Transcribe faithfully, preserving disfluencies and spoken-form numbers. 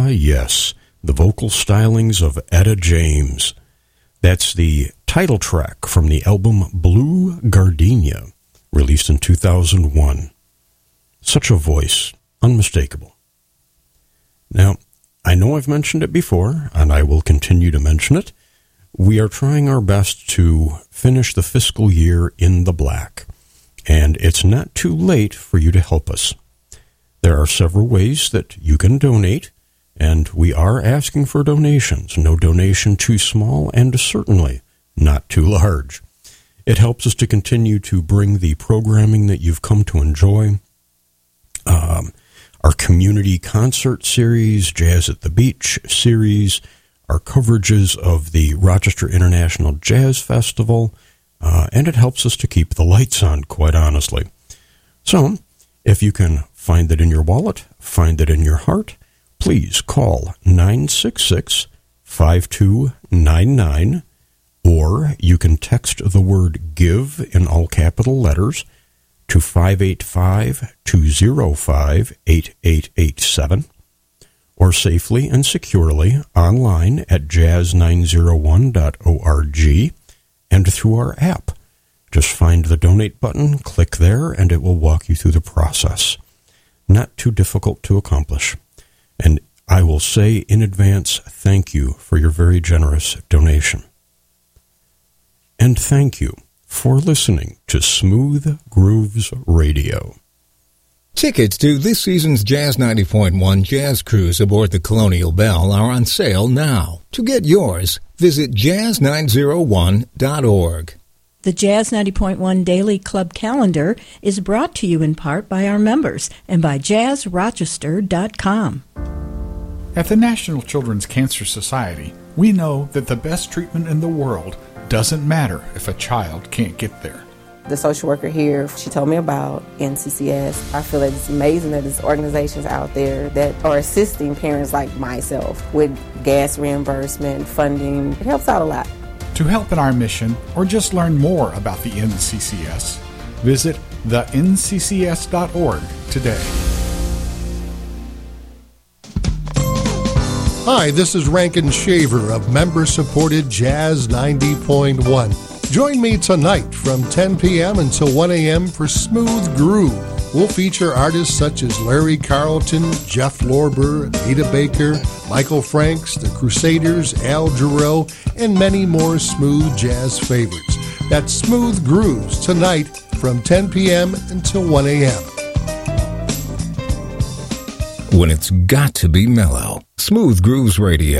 Ah, yes, the vocal stylings of Etta James. That's the title track from the album Blue Gardenia, released in two thousand one. Such a voice, unmistakable. Now, I know I've mentioned it before, and I will continue to mention it. We are trying our best to finish the fiscal year in the black, and it's not too late for you to help us. There are several ways that you can donate, and we are asking for donations. No donation too small, and certainly not too large. It helps us to continue to bring the programming that you've come to enjoy. Um, our community concert series, Jazz at the Beach series, our coverages of the Rochester International Jazz Festival, uh, and it helps us to keep the lights on, quite honestly. So, if you can find it in your wallet, find it in your heart, please call nine six six, five two nine nine, or you can text the word GIVE in all capital letters to five eight five, two zero five, eight eight eight seven, or safely and securely online at jazz nine oh one dot org and through our app. Just find the donate button, click there, and it will walk you through the process. Not too difficult to accomplish. And I will say in advance, thank you for your very generous donation. And thank you for listening to Smooth Grooves Radio. Tickets to this season's Jazz ninety point one Jazz Cruise aboard the Colonial Belle are on sale now. To get yours, visit jazz nine oh one dot org. The Jazz ninety point one Daily Club Calendar is brought to you in part by our members and by jazz rochester dot com. At the National Children's Cancer Society, we know that the best treatment in the world doesn't matter if a child can't get there. The social worker here, she told me about N C C S. I feel that it's amazing that there's organizations out there that are assisting parents like myself with gas reimbursement, funding. It helps out a lot. To help in our mission, or just learn more about the N C C S, visit the N C C S dot org today. Hi, this is Rankin Shaver of member-supported Jazz ninety point one. Join me tonight from ten p.m. until one a.m. for Smooth Groove. We'll feature artists such as Larry Carlton, Jeff Lorber, Anita Baker, Michael Franks, The Crusaders, Al Jarreau, and many more smooth jazz favorites. That's Smooth Grooves tonight from ten p.m. until one a.m. When it's got to be mellow, Smooth Grooves Radio.